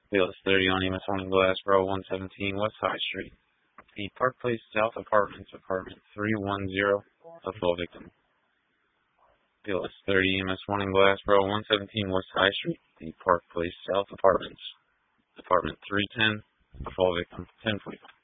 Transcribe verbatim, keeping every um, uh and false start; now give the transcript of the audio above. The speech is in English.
B L S thirty on E M S one in Glassboro, one seventeen West High Street. The Park Place South Apartments, apartment three one zero, a full victim. B L S thirty E M S one in Glassboro, one seventeen West High Street. The Park Place South Apartments, apartment three ten, a full victim, ten forty-five.